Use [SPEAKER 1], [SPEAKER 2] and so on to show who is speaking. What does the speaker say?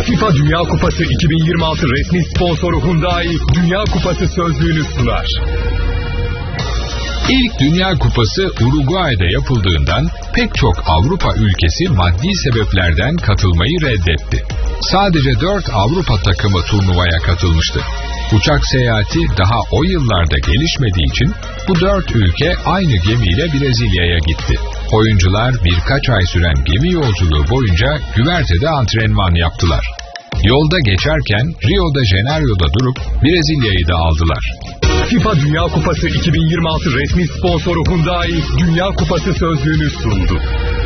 [SPEAKER 1] FIFA Dünya Kupası 2026 resmi sponsoru Hyundai, Dünya Kupası sözlüğünü sunar.
[SPEAKER 2] İlk Dünya Kupası Uruguay'da yapıldığından pek çok Avrupa ülkesi maddi sebeplerden katılmayı reddetti. Sadece 4 Avrupa takımı turnuvaya katılmıştı. Uçak seyahati daha o yıllarda gelişmediği için bu 4 ülke aynı gemiyle Brezilya'ya gitti. Oyuncular birkaç ay süren gemi yolculuğu boyunca güvertede antrenman yaptılar. Yolda geçerken Rio de Janeiro'da durup Brezilya'yı da aldılar.
[SPEAKER 1] FIFA Dünya Kupası 2026 resmi sponsoru Hyundai, Dünya Kupası sözlüğünü sundu.